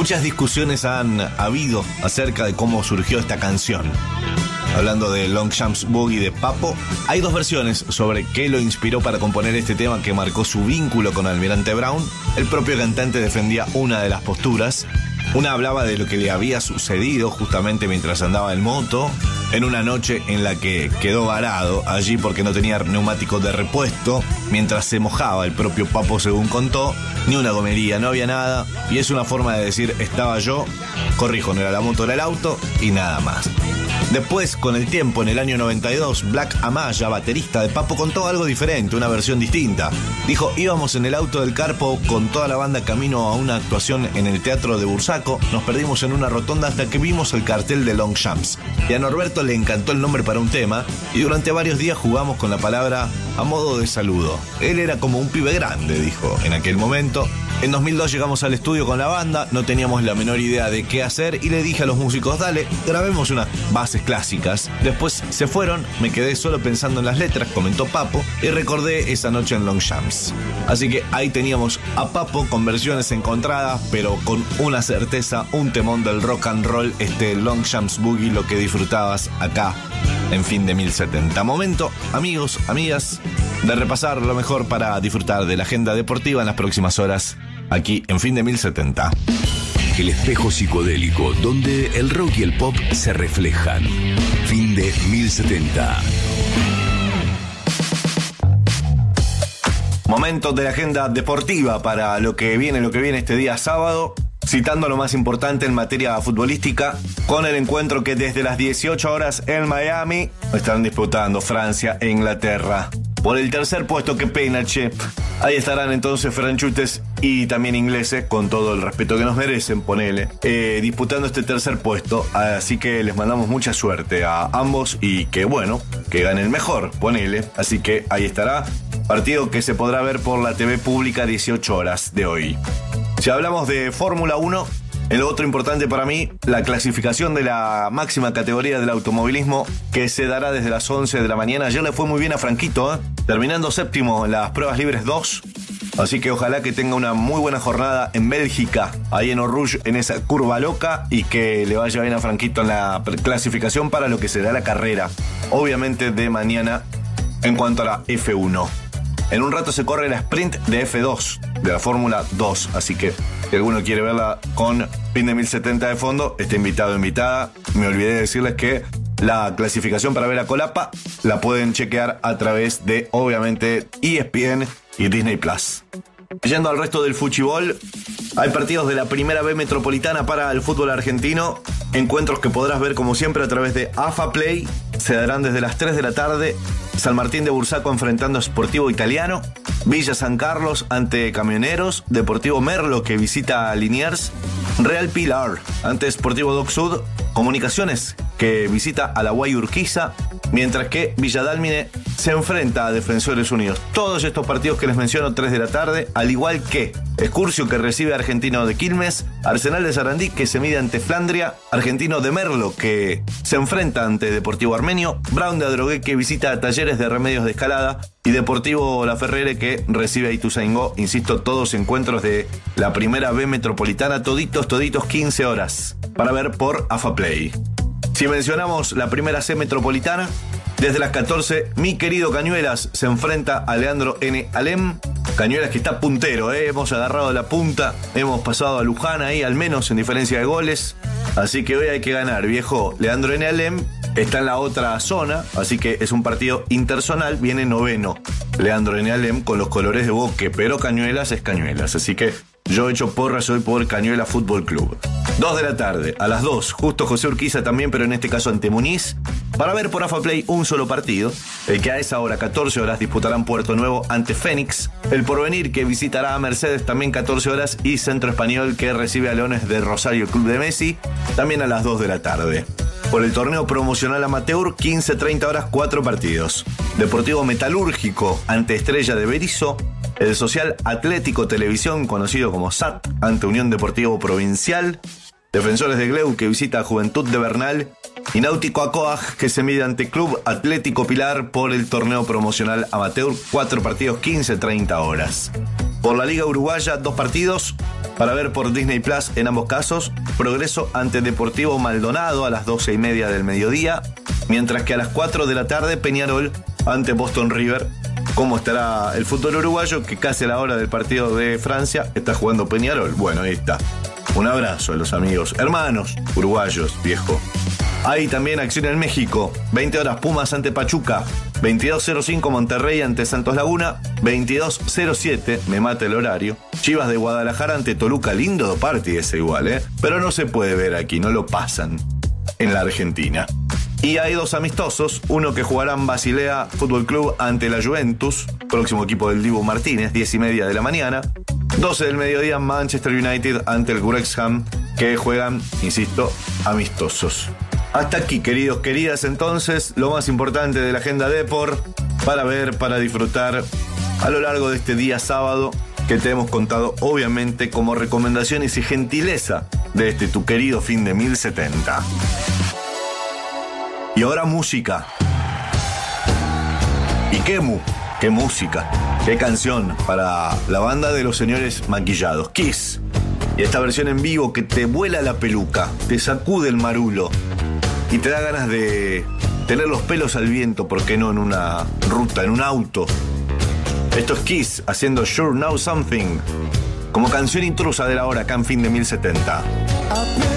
Muchas discusiones han habido acerca de cómo surgió esta canción. Hablando de Longshanks Boogie de Papo, hay dos versiones sobre qué lo inspiró para componer este tema que marcó su vínculo con Almirante Brown. El propio cantante defendía una de las posturas. Una hablaba de lo que le había sucedido justamente mientras andaba en moto, en una noche en la que quedó varado allí porque no tenía neumático de repuesto, mientras se mojaba el propio Papo, según contó. Ni una gomería, no había nada, y es una forma de decir estaba yo, corrijo, no era la moto, era el auto, y nada más. Después, con el tiempo, en el año 92, Black Amaya, baterista de Papo, contó algo diferente, una versión distinta. Dijo, íbamos en el auto del Carpo con toda la banda camino a una actuación en el Teatro de Bursaco, nos perdimos en una rotonda hasta que vimos el cartel de Longshanks. Y a Norberto le encantó el nombre para un tema, y durante varios días jugamos con la palabra a modo de saludo. Él era como un pibe grande, dijo, en aquel momento. En 2002 llegamos al estudio con la banda, no teníamos la menor idea de qué hacer y le dije a los músicos, dale, grabemos unas bases clásicas. Después se fueron, me quedé solo pensando en las letras, comentó Papo, y recordé esa noche en Longshanks. Así que ahí teníamos a Papo con versiones encontradas, pero con una certeza, un temón del rock and roll, este Longshanks Boogie, lo que disfrutabas acá en Fin de 1070. Momento, amigos, amigas, de repasar lo mejor para disfrutar de la agenda deportiva en las próximas horas, aquí en Fin de 1070. El espejo psicodélico, donde el rock y el pop se reflejan. Fin de 1070. Momento de la agenda deportiva para lo que viene este día sábado. Citando lo más importante en materia futbolística, con el encuentro que desde las 18 horas en Miami están disputando Francia e Inglaterra. Por el tercer puesto, qué pena, che. Ahí estarán entonces franchutes y también ingleses, con todo el respeto que nos merecen, ponele, disputando este tercer puesto. Así que les mandamos mucha suerte a ambos y que bueno, que gane el mejor, ponele. Así que ahí estará, partido que se podrá ver por la TV pública 18 horas de hoy. Si hablamos de Fórmula 1, el otro importante para mí, la clasificación de la máxima categoría del automovilismo que se dará desde las 11 de la mañana. Ayer le fue muy bien a Franquito, terminando séptimo en las pruebas libres 2. Así que ojalá que tenga una muy buena jornada en Bélgica, ahí en Eau Rouge, en esa curva loca, y que le vaya bien a Franquito en la clasificación para lo que será la carrera, obviamente de mañana, en cuanto a la F1. En un rato se corre la sprint de F2, de la Fórmula 2, así que si alguno quiere verla con Fin de 1070 de fondo, está invitado o invitada. Me olvidé de decirles que la clasificación para ver la colapa la pueden chequear a través de, obviamente, ESPN y Disney Plus. Yendo al resto del fútbol, hay partidos de la Primera B Metropolitana para el fútbol argentino, encuentros que podrás ver como siempre a través de AFA Play. Se darán desde las 3 de la tarde, San Martín de Bursaco enfrentando a Sportivo Italiano, Villa San Carlos ante Camioneros, Deportivo Merlo que visita a Liniers, Real Pilar ante Sportivo Dock Sud, Comunicaciones que visita a la Guay Urquiza, mientras que Villa Dálmine se enfrenta a Defensores Unidos. Todos estos partidos que les menciono, 3 de la tarde, al igual que Excursio que recibe a Argentino de Quilmes, Arsenal de Sarandí que se mide ante Flandria, Argentino de Merlo que se enfrenta ante Deportivo Armenio, Brown de Adrogué que visita a Talleres de Remedios de Escalada y Deportivo La Ferrere que recibe a Ituzaingó. Insisto, todos encuentros de la Primera B Metropolitana, toditos, 15 horas para ver por AFA Play. Si mencionamos la Primera C Metropolitana, desde las 14, mi querido Cañuelas se enfrenta a Leandro N. Alem. Cañuelas que está puntero, hemos agarrado la punta, hemos pasado a Luján ahí, al menos en diferencia de goles. Así que hoy hay que ganar, viejo. Leandro N. Alem está en la otra zona, así que es un partido interzonal, viene noveno Leandro N. Alem con los colores de Boque, pero Cañuelas es Cañuelas, así que yo echo porra, soy por Cañuela Fútbol Club. 2 de la tarde, a las 2, justo José Urquiza también, pero en este caso ante Muniz, para ver por AFA Play un solo partido, el que a esa hora, 14 horas, disputarán Puerto Nuevo ante Fénix, el Porvenir que visitará a Mercedes también 14 horas y Centro Español que recibe a Leones de Rosario Club de Messi, también a las 2 de la tarde. Por el torneo promocional amateur, 15-30 horas, 4 partidos. Deportivo Metalúrgico ante Estrella de Berisso, el Social Atlético Televisión, conocido como SAT, ante Unión Deportivo Provincial, Defensores de Gleu que visita a Juventud de Bernal y Náutico Acoag que se mide ante Club Atlético Pilar por el torneo promocional amateur, 4 partidos, 15-30 horas. Por la Liga Uruguaya, 2 partidos para ver por Disney Plus en ambos casos. Progreso ante Deportivo Maldonado a las 12:30 del mediodía, mientras que a las 4 de la tarde Peñarol ante Boston River. ¿Cómo estará el fútbol uruguayo? Que casi a la hora del partido de Francia está jugando Peñarol. Bueno, ahí está. Un abrazo a los amigos, hermanos uruguayos, viejo. Hay también acción en México. 20 horas Pumas ante Pachuca. 22:05 Monterrey ante Santos Laguna. 22:07, me mata el horario. Chivas de Guadalajara ante Toluca. Lindo partido ese igual, pero no se puede ver aquí, no lo pasan en la Argentina. Y hay 2 amistosos, uno que jugarán Basilea Fútbol Club ante la Juventus, próximo equipo del Dibu Martínez, 10:30 de la mañana. 12 del mediodía Manchester United ante el Wrexham, que juegan, insisto, amistosos. Hasta aquí, queridos, queridas, entonces, lo más importante de la agenda Depor, para ver, para disfrutar a lo largo de este día sábado, que te hemos contado, obviamente, como recomendaciones y gentileza de este tu querido fin de 1070. Y ahora música. ¿Y qué música? ¿Qué canción para la banda de los señores maquillados? Kiss. Y esta versión en vivo que te vuela la peluca, te sacude el marulo y te da ganas de tener los pelos al viento, ¿por qué no en una ruta, en un auto? Esto es Kiss haciendo Sure Know Something como canción intrusa de la hora acá en fin de 1070.